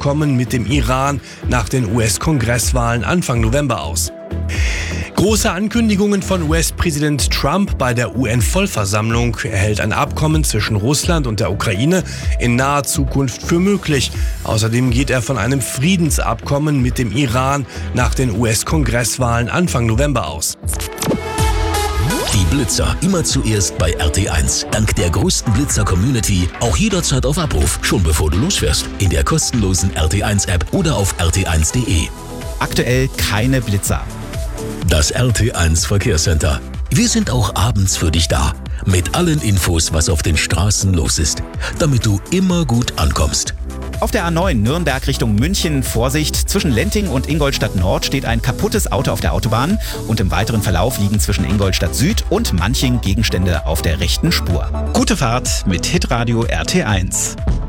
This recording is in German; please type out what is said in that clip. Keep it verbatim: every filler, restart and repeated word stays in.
Abkommen mit dem Iran nach den U S-Kongresswahlen Anfang November aus. Große Ankündigungen von U S-Präsident Trump bei der U N-Vollversammlung. Er hält ein Abkommen zwischen Russland und der Ukraine in naher Zukunft für möglich. Außerdem geht er von einem Friedensabkommen mit dem Iran nach den U S-Kongresswahlen Anfang November aus. Die Blitzer immer zuerst bei R T eins. Dank der größten Blitzer-Community auch jederzeit auf Abruf, schon bevor du losfährst. In der kostenlosen R T eins App oder auf r t eins punkt d e. Aktuell keine Blitzer. Das R T eins Verkehrscenter. Wir sind auch abends für dich da. Mit allen Infos, was auf den Straßen los ist. Damit du immer gut ankommst. Auf der A neun Nürnberg Richtung München, Vorsicht, zwischen Lenting und Ingolstadt Nord steht ein kaputtes Auto auf der Autobahn und im weiteren Verlauf liegen zwischen Ingolstadt Süd und Manching Gegenstände auf der rechten Spur. Gute Fahrt mit Hitradio R T eins.